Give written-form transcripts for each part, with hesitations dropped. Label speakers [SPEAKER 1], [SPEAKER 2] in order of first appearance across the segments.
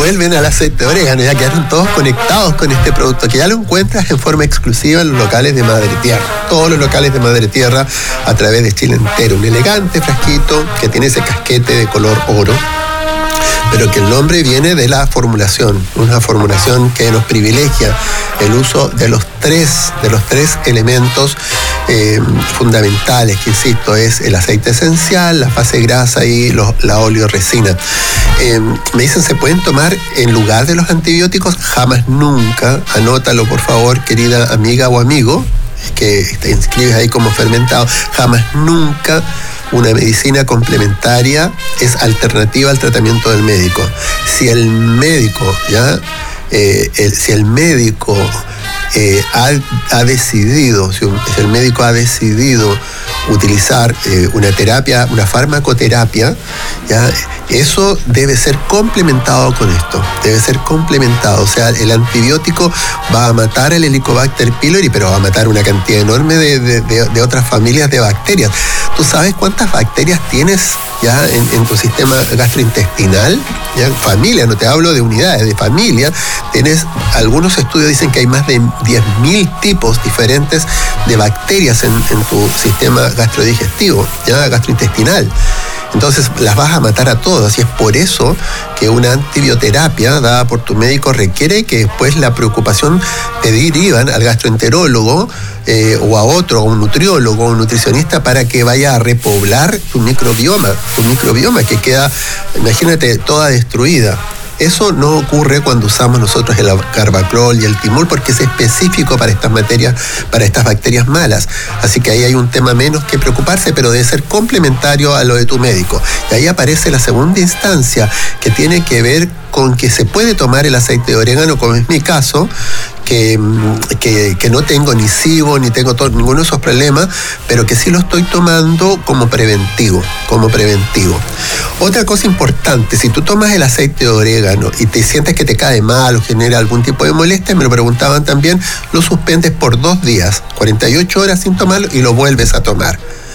[SPEAKER 1] vuelven al aceite de orégano, ya quedaron todos conectados con este producto, que ya lo encuentras en forma exclusiva en los locales de Madre Tierra. Todos los locales de Madre Tierra a través de Chile entero. Un elegante frasquito que tiene ese casquete de color oro, pero que el nombre viene de la formulación, una formulación que nos privilegia el uso de los tres elementos fundamentales, que insisto, es el aceite esencial, la fase grasa y la oleoresina. Me dicen, ¿se pueden tomar en lugar de los antibióticos? Jamás nunca. Anótalo, por favor, querida amiga o amigo, que te inscribes ahí como fermentado. Jamás nunca una medicina complementaria es alternativa al tratamiento del médico. Si el médico, ha decidido utilizar una terapia, una farmacoterapia, eso debe ser complementado con esto, o sea, el antibiótico va a matar el Helicobacter pylori, pero va a matar una cantidad enorme de otras familias de bacterias. ¿Tú sabes cuántas bacterias tienes ya en tu sistema gastrointestinal? Ya, familia, no te hablo de unidades, de familia. Algunos estudios dicen que hay más de 10.000 tipos diferentes de bacterias en tu sistema gastrodigestivo, gastrointestinal. Entonces las vas a matar a todas, y es por eso que una antibioterapia dada por tu médico requiere que después la preocupación te derivan al gastroenterólogo o a un nutriólogo o un nutricionista para que vaya a repoblar tu microbioma que queda, imagínate, toda destruida. Eso no ocurre cuando usamos nosotros el carbacrol y el timol, porque es específico para estas bacterias malas. Así que ahí hay un tema menos que preocuparse, pero debe ser complementario a lo de tu médico. Y ahí aparece la segunda instancia, que tiene que ver con que se puede tomar el aceite de orégano, como es mi caso, que no tengo ni SIBO, ni tengo ninguno de esos problemas, pero que sí lo estoy tomando como preventivo. Otra cosa importante, si tú tomas el aceite de orégano y te sientes que te cae mal o genera algún tipo de molestia, me lo preguntaban también, lo suspendes por 2 días, 48 horas sin tomarlo, y lo vuelves a tomar.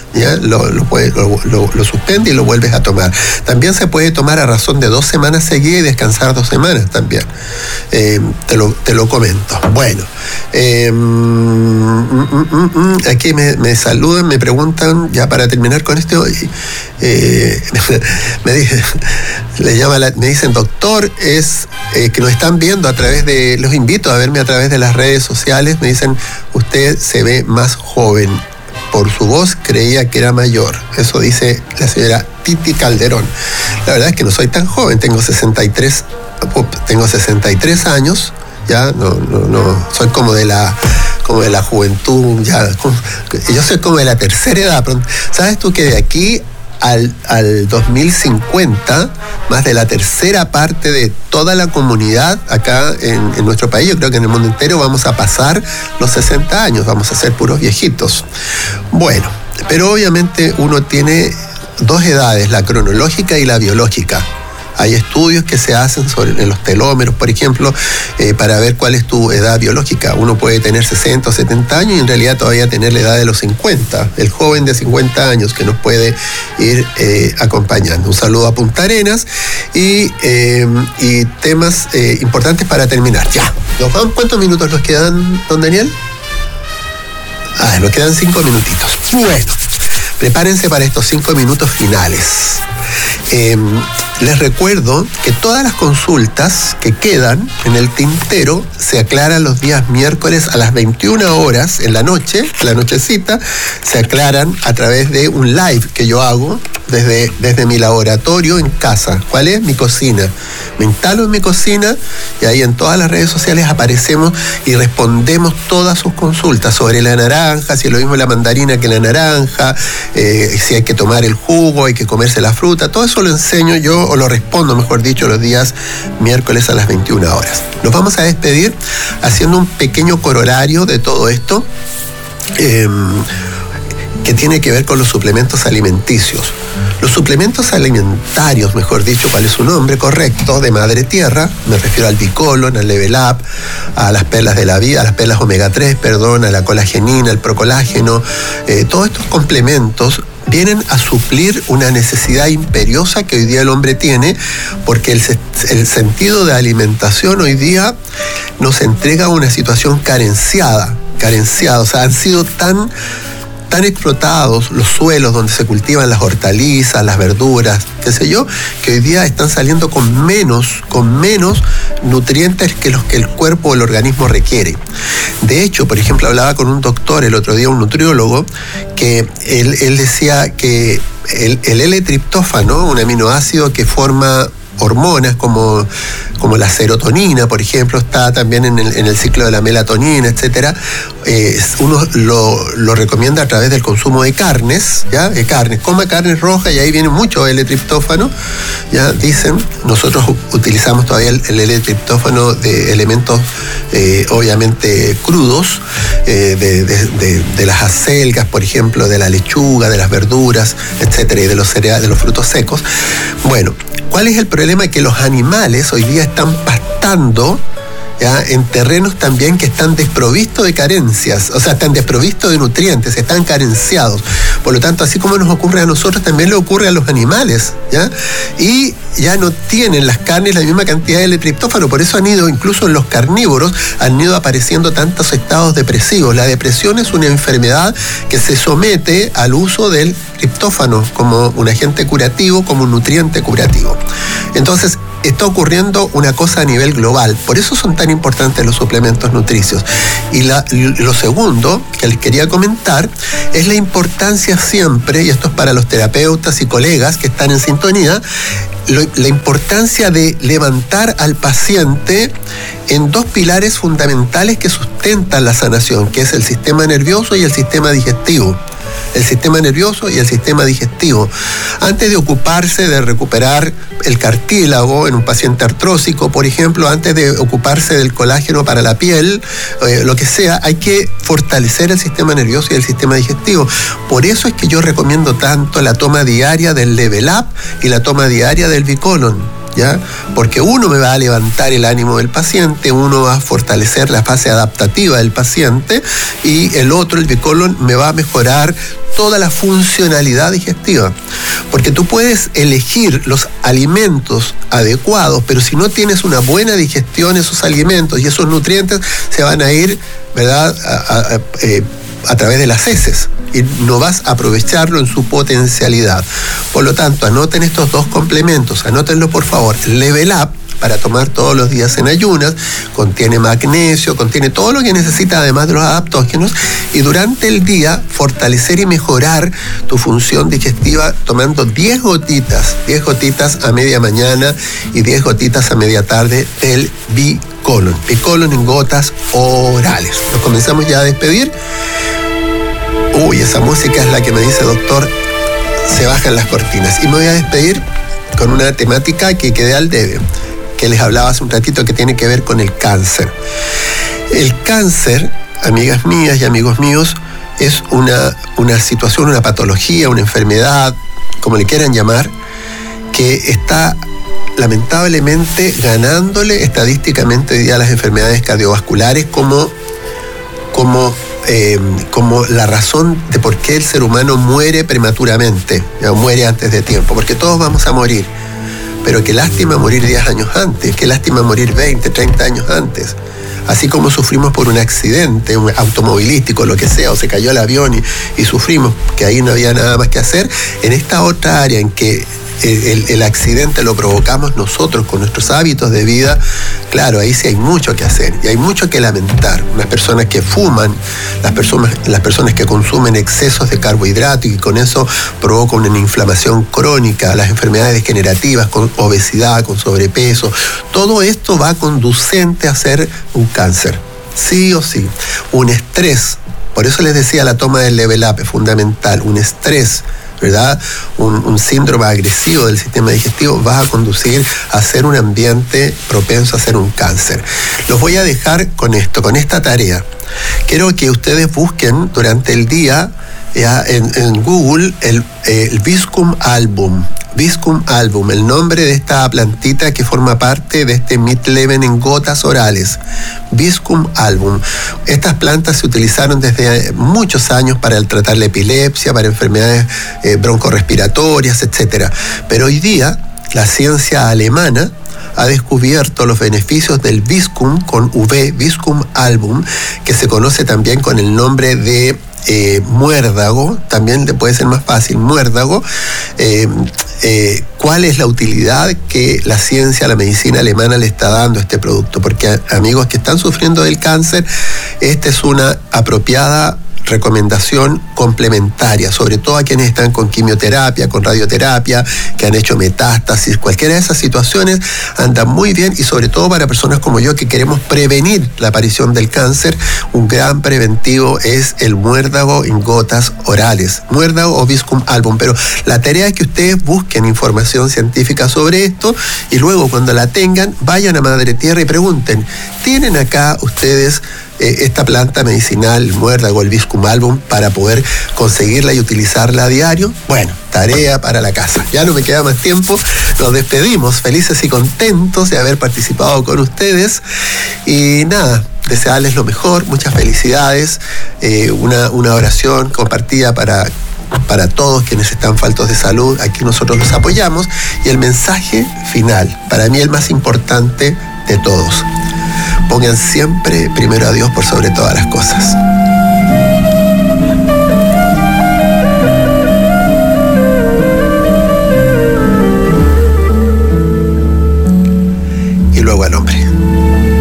[SPEAKER 1] Lo suspende y lo vuelves a tomar. También se puede tomar a razón de 2 semanas seguidas y descansar 2 semanas también. Te lo comento. Bueno, aquí me saludan, me preguntan, ya para terminar con esto, me dicen, doctor, que nos están viendo a través de, los invito a verme a través de las redes sociales, me dicen, usted se ve más joven. Por su voz creía que era mayor. Eso dice la señora Titi Calderón. La verdad es que no soy tan joven, tengo 63 años, ya no soy como de la juventud, ya. Yo soy como de la tercera edad. ¿Sabes tú que de aquí al 2050, más de la tercera parte de toda la comunidad acá en nuestro país, yo creo que en el mundo entero, vamos a pasar los 60 años, vamos a ser puros viejitos? Bueno, pero obviamente uno tiene 2 edades, la cronológica y la biológica. Hay estudios que se hacen en los telómeros, por ejemplo, para ver cuál es tu edad biológica. Uno puede tener 60 o 70 años y en realidad todavía tener la edad de los 50. El joven de 50 años que nos puede ir acompañando. Un saludo a Punta Arenas y temas importantes para terminar. Ya. ¿Cuántos minutos nos quedan, don Daniel? Nos quedan 5 minutitos. Bueno, prepárense para estos 5 minutos finales. Les recuerdo que todas las consultas que quedan en el tintero se aclaran los días miércoles a las 21 horas en la noche, la nochecita, se aclaran a través de un live que yo hago desde mi laboratorio en casa. ¿Cuál es? Mi cocina. Me instalo en mi cocina y ahí en todas las redes sociales aparecemos y respondemos todas sus consultas sobre la naranja, si es lo mismo la mandarina que la naranja, si hay que tomar el jugo, hay que comerse la fruta, todo eso lo enseño yo, o lo respondo, mejor dicho, los días miércoles a las 21 horas. Nos vamos a despedir haciendo un pequeño corolario de todo esto, que tiene que ver con los suplementos alimenticios. Los suplementos alimentarios, mejor dicho, ¿cuál es su nombre correcto? De Madre Tierra, me refiero al Bicolon, al Level Up, a las perlas de la vida, a las perlas omega 3, a la colagenina, al procolágeno, todos estos complementos vienen a suplir una necesidad imperiosa que hoy día el hombre tiene, porque el sentido de alimentación hoy día nos entrega una situación carenciada, o sea, han sido tan explotados los suelos donde se cultivan las hortalizas, las verduras, qué sé yo, que hoy día están saliendo con menos nutrientes que los que el cuerpo o el organismo requiere. De hecho, por ejemplo, hablaba con un doctor el otro día, un nutriólogo, que él decía que el L-triptófano, un aminoácido que forma hormonas como la serotonina, por ejemplo, está también en el ciclo de la melatonina, etcétera. Uno lo recomienda a través del consumo de carnes, ¿ya? De carnes, coma carnes rojas y ahí viene mucho L-triptófano, ya dicen. Nosotros utilizamos todavía el L-triptófano de elementos obviamente crudos, de las acelgas, por ejemplo, de la lechuga, de las verduras, etcétera, y de los cereales, de los frutos secos. Bueno, ¿cuál es el problema? Que los animales hoy día están pastando, ¿ya?, en terrenos también que están desprovistos de carencias, o sea, están desprovistos de nutrientes, están carenciados. Por lo tanto, así como nos ocurre a nosotros, también le ocurre a los animales, ¿ya? Y ya no tienen las carnes la misma cantidad de L-triptófano, por eso incluso en los carnívoros, han ido apareciendo tantos estados depresivos. La depresión es una enfermedad que se somete al uso del triptófano como un agente curativo, como un nutriente curativo. Entonces, está ocurriendo una cosa a nivel global. Por eso son tan importantes los suplementos nutricios. Y lo segundo que les quería comentar es la importancia siempre, y esto es para los terapeutas y colegas que están en sintonía, la importancia de levantar al paciente en dos pilares fundamentales que sustentan la sanación, que es el sistema nervioso y el sistema digestivo. El sistema nervioso y el sistema digestivo. Antes de ocuparse de recuperar el cartílago en un paciente artrósico, por ejemplo, antes de ocuparse del colágeno para la piel, lo que sea, hay que fortalecer el sistema nervioso y el sistema digestivo. Por eso es que yo recomiendo tanto la toma diaria del Level Up y la toma diaria del Bicolon, ¿ya? Porque uno me va a levantar el ánimo del paciente, uno va a fortalecer la fase adaptativa del paciente y el otro, el Bicolon, me va a mejorar toda la funcionalidad digestiva. Porque tú puedes elegir los alimentos adecuados, pero si no tienes una buena digestión, esos alimentos y esos nutrientes se van a ir, ¿verdad?, a través de las heces, y no vas a aprovecharlo en su potencialidad. Por lo tanto, anoten estos dos complementos, anótenlo por favor. Level Up, para tomar todos los días en ayunas, contiene magnesio, contiene todo lo que necesita además de los adaptógenos, y durante el día fortalecer y mejorar tu función digestiva tomando 10 gotitas a media mañana y 10 gotitas a media tarde del Bicolon. Bicolon en gotas orales. Nos comenzamos ya a despedir. Uy, esa música es la que me dice, doctor, se bajan las cortinas. Y me voy a despedir con una temática que quedé al debe, que les hablaba hace un ratito, que tiene que ver con el cáncer. El cáncer, amigas mías y amigos míos, es una situación, una patología, una enfermedad, como le quieran llamar, que está lamentablemente ganándole estadísticamente hoy día a las enfermedades cardiovasculares como la razón de por qué el ser humano muere prematuramente, muere antes de tiempo, porque todos vamos a morir, pero qué lástima morir 10 años antes, qué lástima morir 20, 30 años antes. Así como sufrimos por un accidente, un automovilístico, lo que sea, o se cayó el avión y sufrimos, que ahí no había nada más que hacer, en esta otra área en que el accidente lo provocamos nosotros con nuestros hábitos de vida, claro, ahí sí hay mucho que hacer y hay mucho que lamentar. Las personas que fuman, las personas que consumen excesos de carbohidratos y con eso provocan una inflamación crónica, las enfermedades degenerativas con obesidad, con sobrepeso, todo esto va conducente a ser un cáncer, sí o sí. Un estrés, por eso les decía, la toma del Level Up es fundamental, un estrés, ¿verdad? Un síndrome agresivo del sistema digestivo va a conducir a ser un ambiente propenso a ser un cáncer. Los voy a dejar con esto, con esta tarea. Quiero que ustedes busquen durante el día en Google el Viscum album. Viscum album, el nombre de esta plantita que forma parte de este Midleben en gotas orales. Viscum album. Estas plantas se utilizaron desde muchos años para tratar la epilepsia, para enfermedades broncorrespiratorias, etc. Pero hoy día la ciencia alemana ha descubierto los beneficios del Viscum con V, Viscum album, que se conoce también con el nombre de muérdago, también puede ser más fácil, muérdago. ¿Cuál es la utilidad que la ciencia, la medicina alemana le está dando a este producto? Porque amigos que están sufriendo del cáncer, esta es una apropiada recomendación complementaria, sobre todo a quienes están con quimioterapia, con radioterapia, que han hecho metástasis. Cualquiera de esas situaciones anda muy bien, y sobre todo para personas como yo que queremos prevenir la aparición del cáncer, un gran preventivo es el muérdago en gotas orales, muérdago o Viscum album. Pero la tarea es que ustedes busquen información científica sobre esto, y luego cuando la tengan, vayan a Madre Tierra y pregunten, ¿tienen acá ustedes esta planta medicinal, el muérdago, el Viscum album, para poder conseguirla y utilizarla a diario? Bueno, tarea para la casa. Ya no me queda más tiempo. Nos despedimos felices y contentos de haber participado con ustedes. Y nada, desearles lo mejor, muchas felicidades, una oración compartida para todos quienes están faltos de salud. Aquí nosotros los apoyamos. Y el mensaje final, para mí el más importante de todos: pongan siempre primero a Dios por sobre todas las cosas.